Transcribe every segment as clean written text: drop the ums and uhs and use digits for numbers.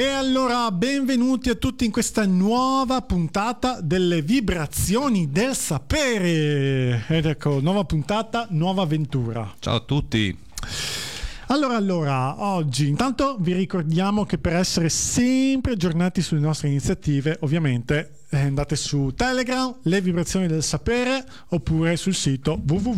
E allora, benvenuti a tutti in questa nuova puntata delle vibrazioni del sapere. Ed ecco, nuova puntata, nuova avventura. Ciao a tutti. Allora, oggi intanto vi ricordiamo che per essere sempre aggiornati sulle nostre iniziative, ovviamente andate su Telegram, Le Vibrazioni del Sapere, oppure sul sito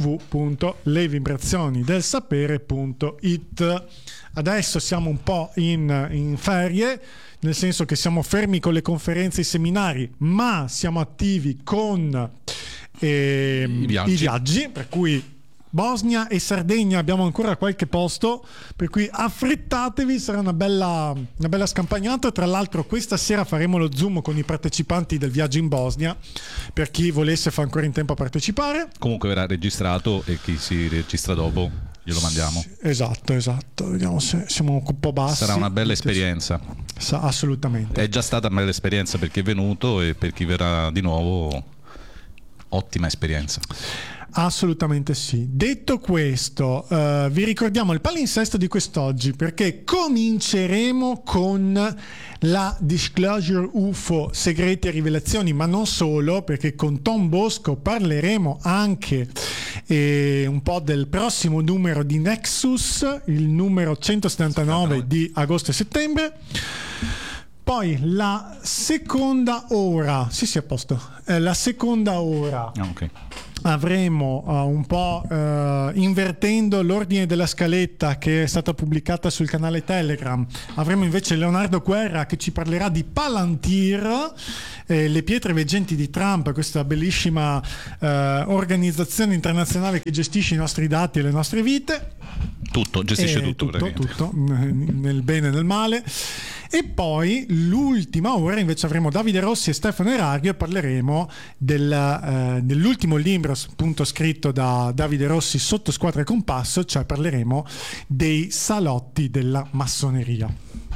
www.levibrazioniDelSapere.it. Adesso siamo un po' in ferie, nel senso che siamo fermi con le conferenze e i seminari, ma siamo attivi con i viaggi, per cui Bosnia e Sardegna abbiamo ancora qualche posto, per cui affrettatevi, sarà una bella scampagnata. Tra l'altro questa sera faremo lo Zoom con i partecipanti del viaggio in Bosnia, per chi volesse fa ancora in tempo a partecipare. Comunque verrà registrato e chi si registra dopo glielo mandiamo. Esatto, vediamo se siamo un po' bassi. Sarà una bella esperienza. Assolutamente. È già stata una bella esperienza per chi è venuto e per chi verrà di nuovo, ottima esperienza. Assolutamente sì. Detto questo, vi ricordiamo il palinsesto di quest'oggi, perché cominceremo con la Disclosure UFO, segreti e rivelazioni, ma non solo, perché con Tom Bosco parleremo anche un po' del prossimo numero di Nexus, il numero 179 di agosto e settembre. Poi la seconda ora, sì, a posto, la seconda ora. Ok. Avremo un po' invertendo l'ordine della scaletta che è stata pubblicata sul canale Telegram. Avremo invece Leonardo Guerra che ci parlerà di Palantir, le pietre veggenti di Trump, questa bellissima organizzazione internazionale che gestisce i nostri dati e le nostre vite. Gestisce tutto, nel bene e nel male. E poi l'ultima ora invece avremo Davide Rossi e Stefano Erario e parleremo dell'ultimo libro appunto scritto da Davide Rossi sotto Squadra e Compasso, cioè parleremo dei salotti della massoneria.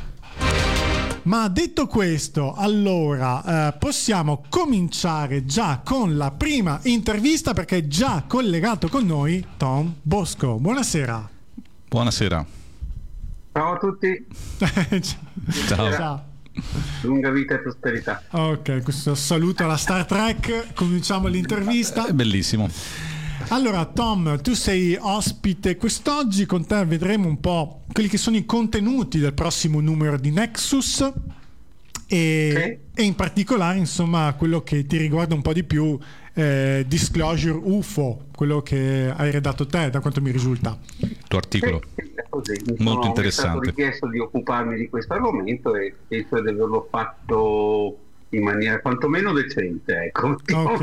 Ma detto questo, allora possiamo cominciare già con la prima intervista, perché è già collegato con noi Tom Bosco. Buonasera. Buonasera. Ciao a tutti. Ciao. Lunga vita e prosperità. Ok, questo saluto alla Star Trek. Cominciamo l'intervista. È bellissimo. Allora Tom, tu sei ospite quest'oggi, con te vedremo un po' quelli che sono i contenuti del prossimo numero di Nexus e in particolare insomma quello che ti riguarda un po' di più, Disclosure UFO, quello che hai redatto te, da quanto mi risulta. Il tuo articolo. Così. Molto interessante. Mi è stato richiesto di occuparmi di questo argomento e penso di averlo fatto in maniera quantomeno decente, ecco.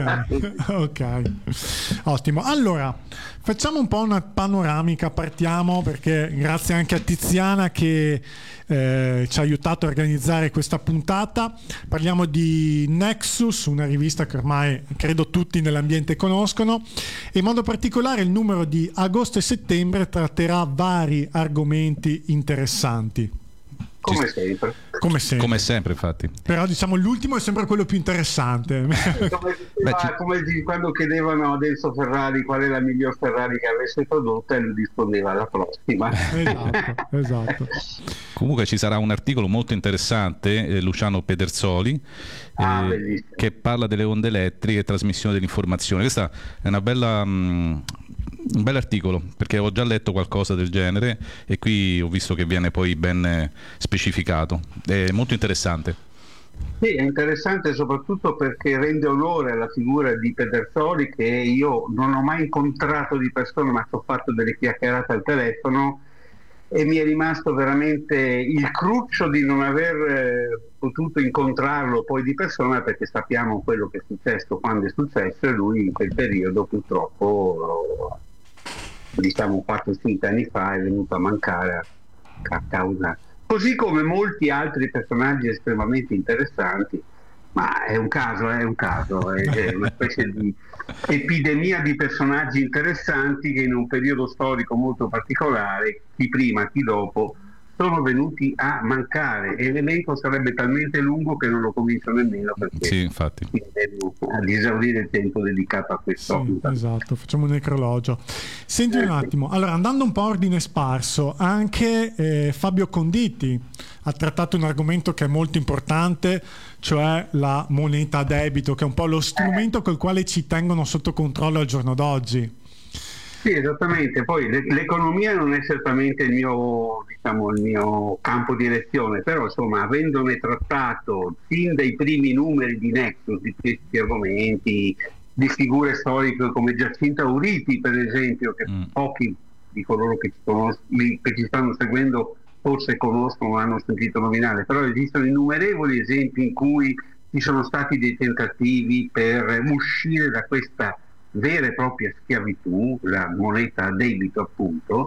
Ok, ottimo. Allora facciamo un po' una panoramica, partiamo, perché grazie anche a Tiziana che ci ha aiutato a organizzare questa puntata. Parliamo di Nexus, una rivista che ormai credo tutti nell'ambiente conoscono, e in modo particolare il numero di agosto e settembre tratterà vari argomenti interessanti. Come sempre, infatti. Però diciamo l'ultimo è sempre quello più interessante. Come quando chiedevano ad Enzo Ferrari qual è la miglior Ferrari che avesse prodotto, e lui rispondeva alla prossima. Esatto. Comunque ci sarà un articolo molto interessante, Luciano Pedersoli, che parla delle onde elettriche e trasmissione dell'informazione. Questa è una bella... un bel articolo, perché ho già letto qualcosa del genere e qui ho visto che viene poi ben specificato. È molto interessante. Sì, è interessante soprattutto perché rende onore alla figura di Pedersoli, che io non ho mai incontrato di persona, ma ho fatto delle chiacchierate al telefono e mi è rimasto veramente il cruccio di non aver potuto incontrarlo poi di persona, perché sappiamo quello che è successo quando è successo, e lui in quel periodo purtroppo, diciamo 4-5 anni fa, è venuto a mancare a causa, così come molti altri personaggi estremamente interessanti. Ma è un caso, è una specie di epidemia di personaggi interessanti che in un periodo storico molto particolare, chi prima chi dopo, sono venuti a mancare, e l'elenco sarebbe talmente lungo che non lo comincio nemmeno, perché sì, infatti, ad esaurire il tempo dedicato a questo. Sì, esatto, facciamo un necrologio. Senti un attimo, allora, andando un po' a ordine sparso, anche Fabio Conditti ha trattato un argomento che è molto importante, cioè la moneta a debito, che è un po' lo strumento col quale ci tengono sotto controllo al giorno d'oggi. Sì, esattamente. Poi l'economia non è certamente il mio campo di lezione, però insomma, avendone trattato sin dai primi numeri di Nexus di questi argomenti, di figure storiche come Giacinto Auriti, per esempio, che pochi di coloro che ci stanno seguendo forse conoscono o hanno sentito nominare, però esistono innumerevoli esempi in cui ci sono stati dei tentativi per uscire da questa vera e propria schiavitù, la moneta a debito appunto.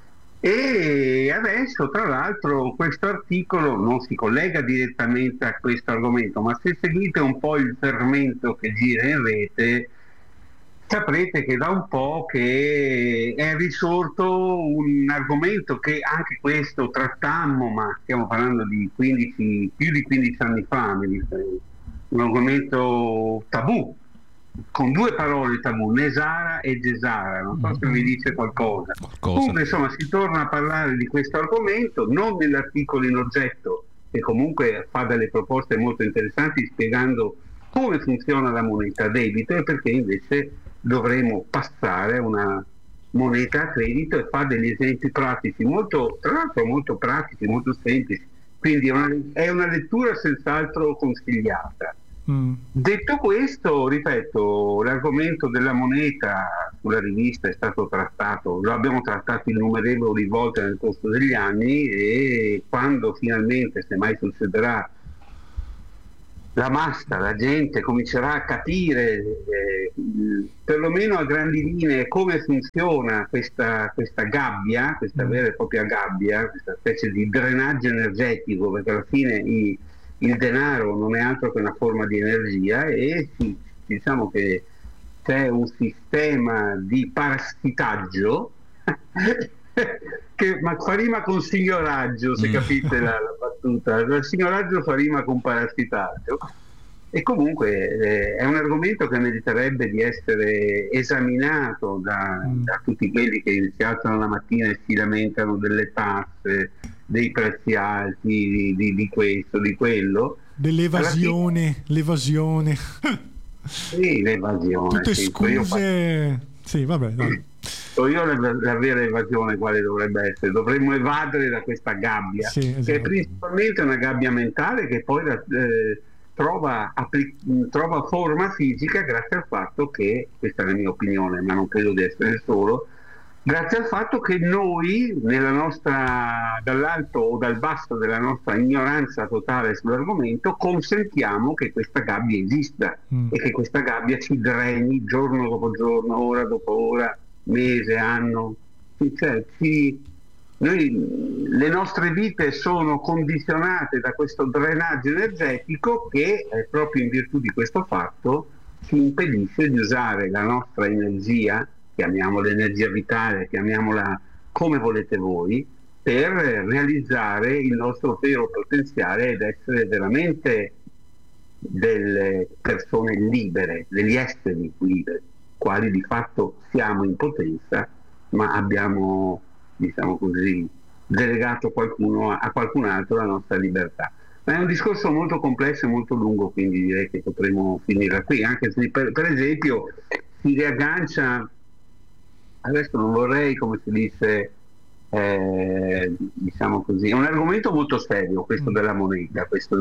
E adesso tra l'altro questo articolo non si collega direttamente a questo argomento, ma se seguite un po' il fermento che gira in rete saprete che da un po' che è risorto un argomento che anche questo trattammo, ma stiamo parlando di più di 15 anni fa, un argomento tabù, con due parole tabù, Nesara e Gesara, non so se vi dice qualcosa. Comunque insomma si torna a parlare di questo argomento, non nell'articolo in oggetto, che comunque fa delle proposte molto interessanti spiegando come funziona la moneta a debito e perché invece dovremo passare a una moneta a credito, e fa degli esempi pratici, tra l'altro molto pratici, molto semplici, quindi è una lettura senz'altro consigliata. Detto questo, ripeto, l'argomento della moneta sulla rivista è stato trattato, lo abbiamo trattato innumerevoli volte nel corso degli anni, e quando finalmente, se mai succederà, la massa, la gente comincerà a capire perlomeno a grandi linee come funziona questa gabbia, questa vera e propria gabbia, questa specie di drenaggio energetico, perché alla fine il denaro non è altro che una forma di energia, e diciamo che c'è un sistema di parassitaggio che fa rima con signoraggio, se capite la battuta. Il signoraggio fa rima con parassitaggio, e comunque è un argomento che meriterebbe di essere esaminato da tutti quelli che si alzano la mattina e si lamentano delle tasse, dei prezzi alti, di questo, di quello. Dell'evasione, l'evasione. Sì, l'evasione. Tutte scuse. Sì, vabbè, dai. Io la vera evasione quale dovrebbe essere? Dovremmo evadere da questa gabbia, sì, esatto, che è principalmente una gabbia mentale che poi trova forma fisica grazie al fatto che, questa è la mia opinione, ma non credo di essere il solo, grazie al fatto che noi, nella nostra, dall'alto o dal basso della nostra ignoranza totale sull'argomento, consentiamo che questa gabbia esista e che questa gabbia ci dreni giorno dopo giorno, ora dopo ora, mese, anno. Cioè, le nostre vite sono condizionate da questo drenaggio energetico che, proprio in virtù di questo fatto, ci impedisce di usare la nostra energia, chiamiamola energia vitale, chiamiamola come volete voi, per realizzare il nostro vero potenziale ed essere veramente delle persone libere, degli esseri liberi, quali di fatto siamo in potenza, ma abbiamo, diciamo così, delegato a qualcun altro la nostra libertà. Ma è un discorso molto complesso e molto lungo, quindi direi che potremo finire qui, anche se per esempio si riaggancia, adesso non vorrei, come si dice, diciamo così, è un argomento molto serio questo della moneta, questo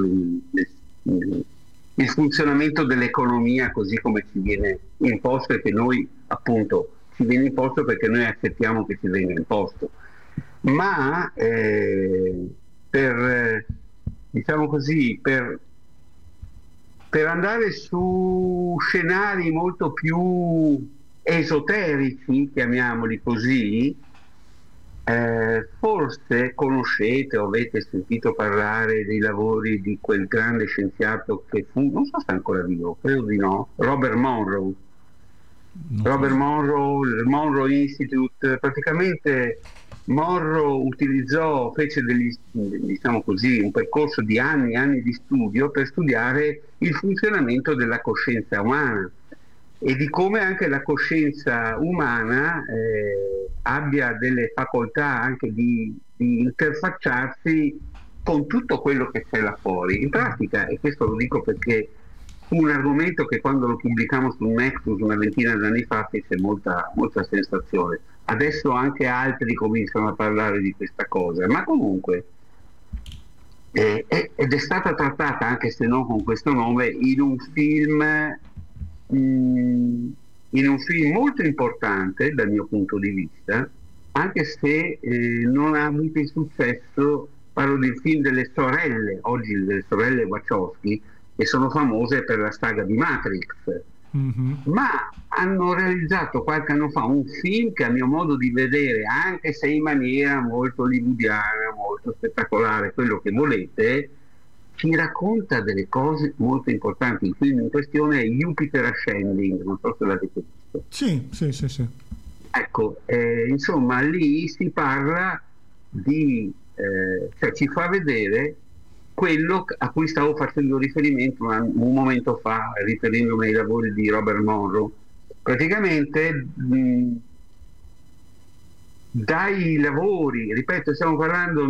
il funzionamento dell'economia così come ci viene imposto, e che noi appunto ci viene imposto perché noi accettiamo che ci venga imposto, ma diciamo così, per andare su scenari molto più esoterici, chiamiamoli così, forse conoscete o avete sentito parlare dei lavori di quel grande scienziato che fu, non so se è ancora vivo, credo di no, Robert Monroe. Robert Monroe, il Monroe Institute, praticamente Morrow fece diciamo così, un percorso di anni e anni di studio per studiare il funzionamento della coscienza umana e di come anche la coscienza umana abbia delle facoltà anche di interfacciarsi con tutto quello che c'è là fuori. In pratica, e questo lo dico perché fu un argomento che quando lo pubblicamos sul Nexus una ventina di anni fa fece molta sensazione. Adesso anche altri cominciano a parlare di questa cosa, ma comunque ed è stata trattata, anche se non con questo nome, in un film molto importante dal mio punto di vista, anche se non ha avuto il successo. Parlo del film delle sorelle, oggi delle sorelle Wachowski, che sono famose per la saga di Matrix. Ma hanno realizzato qualche anno fa un film che, a mio modo di vedere, anche se in maniera molto hollywoodiana, molto spettacolare, quello che volete, ci racconta delle cose molto importanti. Il film in questione è Jupiter Ascending, non so se l'avete visto. Sì. Ecco, insomma, lì si parla di cioè ci fa vedere quello a cui stavo facendo riferimento un momento fa, riferendomi ai lavori di Robert Monroe. Praticamente dai lavori, ripeto, stiamo parlando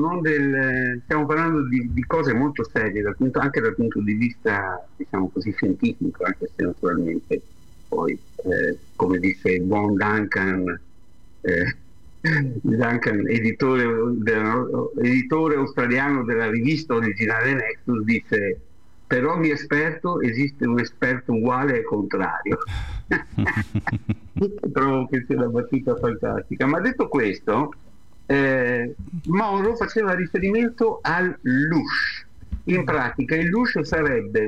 di cose molto serie anche dal punto di vista, diciamo così, scientifico, anche se naturalmente poi come dice il buon Duncan, editore australiano della rivista originale Nexus, dice: per ogni esperto esiste un esperto uguale e contrario. Trovo che sia una battuta fantastica. Ma detto questo, Monroe faceva riferimento al lush. In pratica il lush sarebbe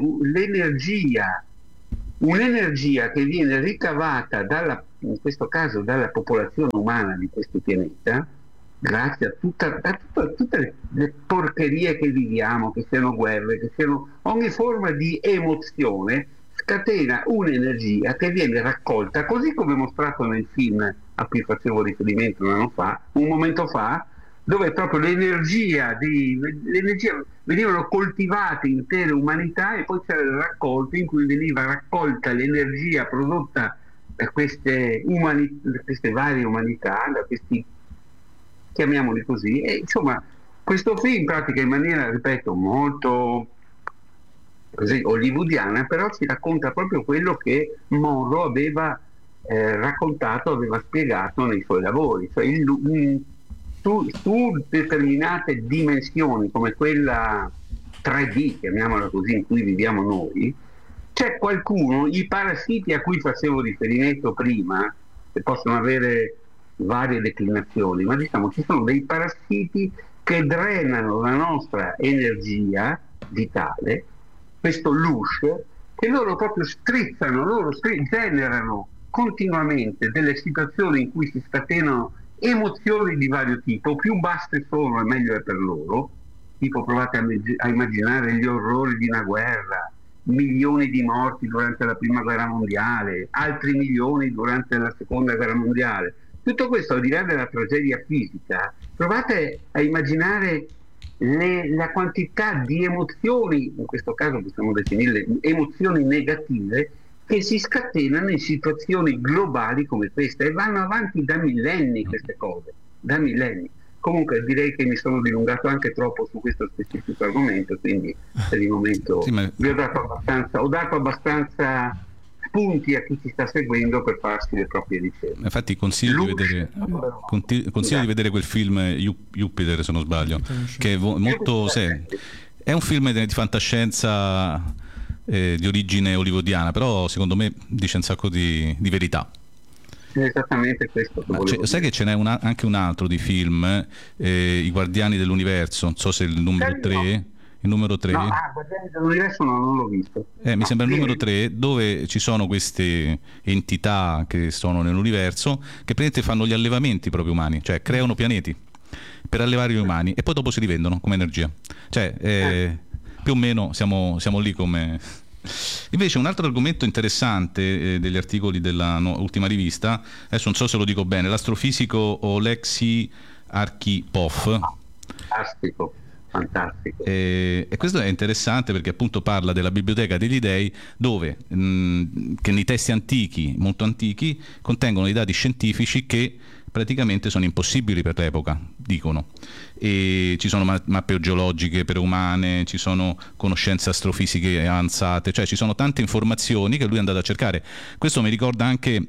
un'energia che viene ricavata in questo caso dalla popolazione umana di questo pianeta, grazie a tutte le porcherie che viviamo, che siano guerre, che siano ogni forma di emozione, scatena un'energia che viene raccolta, così come mostrato nel film a cui facevo riferimento un momento fa, dove proprio l'energia venivano coltivate intere umanità, e poi c'era il raccolto in cui veniva raccolta l'energia prodotta da queste varie umanità, da questi, chiamiamoli così. E insomma, questo film in pratica, in maniera, ripeto, molto così hollywoodiana, però ci racconta proprio quello che Monroe aveva raccontato, aveva spiegato nei suoi lavori, cioè su determinate dimensioni come quella 3D, chiamiamola così, in cui viviamo noi, c'è qualcuno, i parassiti a cui facevo riferimento prima, che possono avere varie declinazioni, ma diciamo ci sono dei parassiti che drenano la nostra energia vitale, questo lush, che loro proprio generano continuamente delle situazioni in cui si scatenano emozioni di vario tipo. Più basse sono e meglio è per loro, tipo provate a immaginare gli orrori di una guerra, milioni di morti durante la prima guerra mondiale, altri milioni durante la seconda guerra mondiale. Tutto questo, al di là della tragedia fisica, provate a immaginare la quantità di emozioni, in questo caso possiamo definirle emozioni negative, che si scatenano in situazioni globali come queste, e vanno avanti da millenni queste cose, da millenni. Comunque direi che mi sono dilungato anche troppo su questo specifico argomento, quindi per il momento vi ho dato abbastanza spunti a chi ci sta seguendo per farsi le proprie ricerche. Infatti consiglio di vedere quel film Jupiter, se non sbaglio, che è molto è un film di fantascienza di origine hollywoodiana, però secondo me dice un sacco di verità. Esattamente questo. Sai che ce n'è anche un altro di film, I Guardiani dell'Universo, non so se il numero 3. Il numero 3. No, Guardiani dell'Universo non l'ho visto. Mi sembra il numero 3, dove ci sono queste entità che sono nell'universo, che praticamente fanno gli allevamenti proprio umani, cioè creano pianeti per allevare gli umani e poi dopo si rivendono come energia. Cioè più o meno siamo lì come... Invece un altro argomento interessante degli articoli della ultima rivista, adesso non so se lo dico bene, l'astrofisico Oleksiy Archipoff. Fantastico. Fantastico. E questo è interessante perché appunto parla della biblioteca degli dei, dove che nei testi antichi, molto antichi, contengono i dati scientifici che praticamente sono impossibili per l'epoca, dicono. E ci sono mappe geologiche preumane, ci sono conoscenze astrofisiche avanzate, cioè ci sono tante informazioni che lui è andato a cercare. Questo mi ricorda anche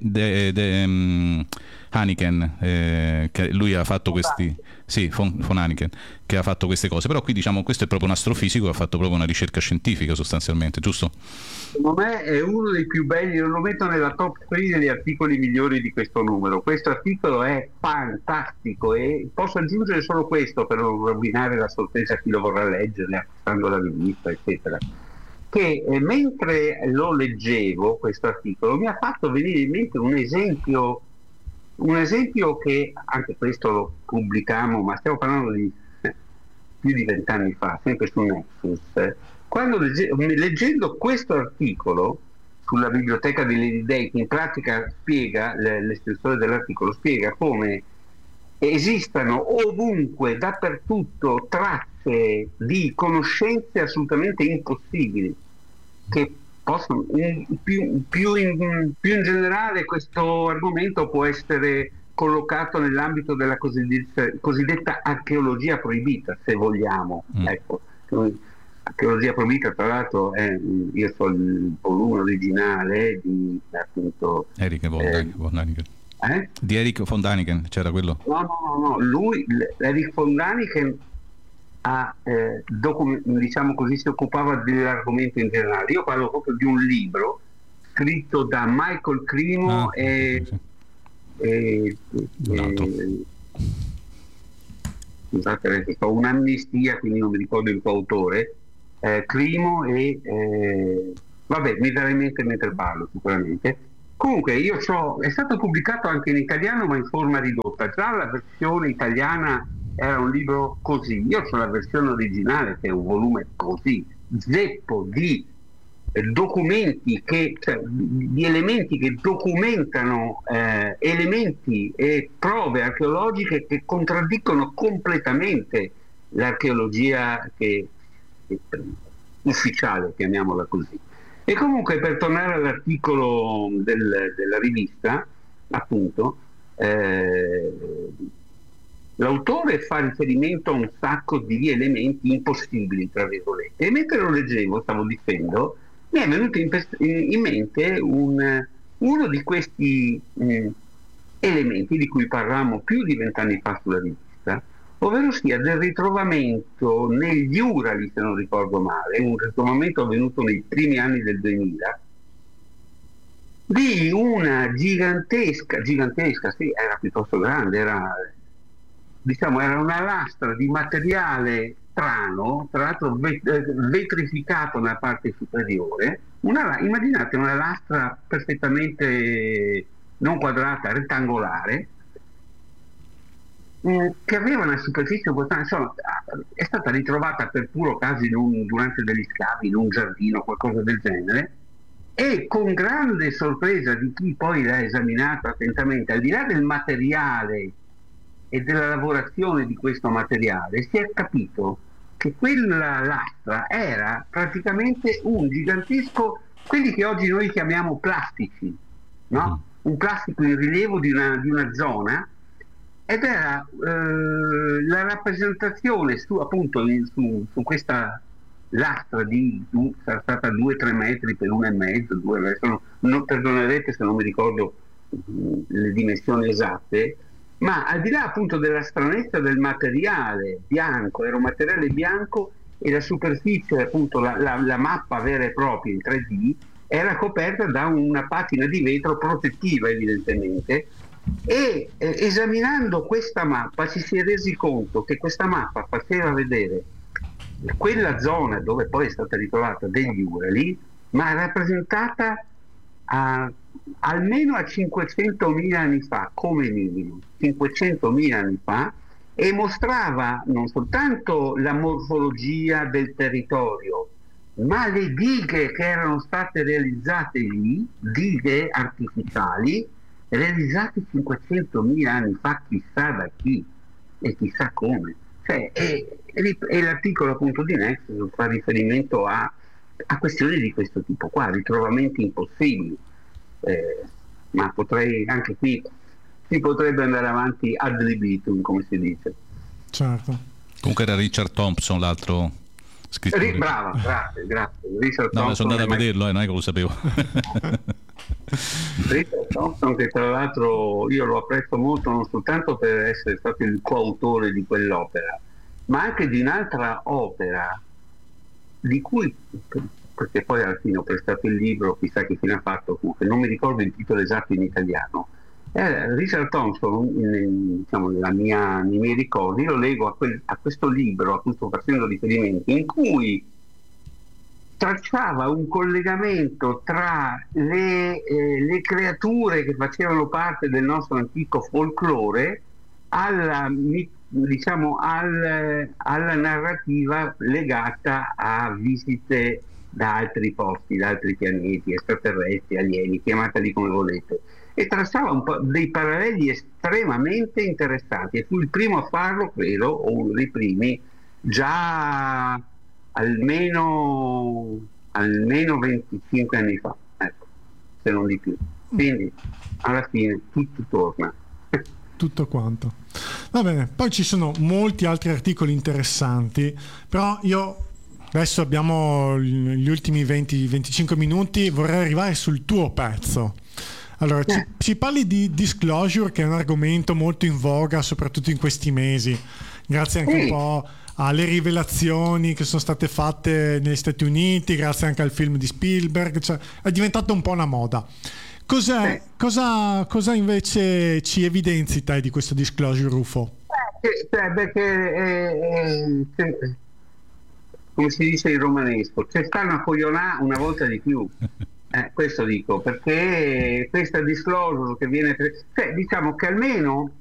Hanniken, che lui ha fatto questi, sì, von Hanniken, che ha fatto queste cose, però qui diciamo questo è proprio un astrofisico che ha fatto proprio una ricerca scientifica sostanzialmente, giusto? Secondo me è uno dei più belli, lo metto nella top 3 degli articoli migliori di questo numero. Questo articolo è fantastico e posso aggiungere solo questo per non rovinare la sorpresa a chi lo vorrà leggere, acquistando la rivista, eccetera. Che mentre lo leggevo, questo articolo, mi ha fatto venire in mente un esempio che anche questo lo pubblicammo, ma stiamo parlando di più di 20 anni fa, sempre su Nexus. Quando leggendo questo articolo sulla biblioteca degli dei, che in pratica spiega, l'estensore dell'articolo spiega come esistano ovunque, dappertutto, tracce di conoscenze assolutamente impossibili, che possono, più in generale questo argomento può essere collocato nell'ambito della cosiddetta archeologia proibita, se vogliamo. Ecco, archeologia proibita, tra l'altro, io so il volume originale di appunto Erich von Däniken. Di Erich von Däniken, c'era quello? No, lui, Erich von Däniken diciamo così, si occupava dell'argomento in generale. Io parlo proprio di un libro scritto da Michael Cremo scusate, adesso ho un'amnistia, quindi non mi ricordo il coautore, Cremo vabbè, mi darà in mente mentre parlo sicuramente. Comunque è stato pubblicato anche in italiano ma in forma ridotta. Già la versione italiana era un libro così, io ho la versione originale che è un volume così, zeppo di documenti di elementi che documentano elementi e prove archeologiche che contraddicono completamente l'archeologia ufficiale, chiamiamola così. E comunque, per tornare all'articolo della rivista, appunto, l'autore fa riferimento a un sacco di elementi impossibili, tra virgolette, e mentre lo leggevo, stavo dicendo, mi è venuto in mente uno di questi elementi di cui parlavamo più di 20 anni fa sulla rivista, ovvero sia del ritrovamento negli Urali, se non ricordo male, un ritrovamento avvenuto nei primi anni del 2000, di una gigantesca, sì, era piuttosto grande, era una lastra di materiale strano, tra l'altro vetrificato nella parte superiore, immaginate una lastra perfettamente non quadrata, rettangolare, che aveva una superficie importante, insomma, è stata ritrovata per puro caso durante degli scavi in un giardino, qualcosa del genere, e con grande sorpresa di chi poi l'ha esaminato attentamente, al di là del materiale e della lavorazione di questo materiale, si è capito che quella lastra era praticamente un gigantesco, quelli che oggi noi chiamiamo plastici, no? Un plastico in rilievo di una zona, ed era la rappresentazione su questa lastra sarà stata 2-3 metri per 1,5, 2, adesso non perdonerete se non mi ricordo le dimensioni esatte, ma al di là appunto della stranezza del materiale bianco, era un materiale bianco e la superficie, appunto la mappa vera e propria in 3D, era coperta da una patina di vetro protettiva evidentemente, e esaminando questa mappa ci si è resi conto che questa mappa faceva vedere quella zona dove poi è stata ritrovata degli Urali, ma rappresentata almeno a 500.000 anni fa, come minimo 500.000 anni fa, e mostrava non soltanto la morfologia del territorio, ma le dighe che erano state realizzate lì, dighe artificiali realizzate 500.000 anni fa, chissà da chi. e chissà come. Cioè, e l'articolo appunto di Nexus fa riferimento a questioni di questo tipo qua, ritrovamenti impossibili, ma potrei anche qui si potrebbe andare avanti ad libitum, come si dice. Certo. Comunque era Richard Thompson l'altro scrittore. Brava, grazie. Richard no, Thompson, sono andato a vederlo, non è che lo sapevo. Richard Thompson, che tra l'altro io lo apprezzo molto, non soltanto per essere stato il coautore di quell'opera, ma anche di un'altra opera di cui, perché poi alla fine ho prestato il libro, chissà che fine ha fatto, comunque non mi ricordo il titolo esatto in italiano. Richard Thompson, nei miei ricordi, lo leggo a questo libro a cui sto facendo riferimento, in cui tracciava un collegamento tra le creature che facevano parte del nostro antico folklore alla narrativa legata a visite da altri posti, da altri pianeti, extraterrestri, alieni, chiamateli come volete, e tracciava un po' dei paralleli estremamente interessanti, e fu il primo a farlo, credo, o uno dei primi, già almeno 25 anni fa, ecco, se non di più. Quindi alla fine tutto torna. Tutto quanto. Va bene, poi ci sono molti altri articoli interessanti, però io adesso abbiamo gli ultimi 20-25 minuti, vorrei arrivare sul tuo pezzo. Allora, ci parli di disclosure, che è un argomento molto in voga, soprattutto in questi mesi, grazie anche un po' alle rivelazioni che sono state fatte negli Stati Uniti, grazie anche al film di Spielberg, cioè è diventato un po' una moda. Cosa invece ci evidenzi te di questo disclosure UFO? Perché come si dice in romanesco, c'è stanno a coglionà una volta di più. Questo dico, perché questa disclosure che viene, diciamo che almeno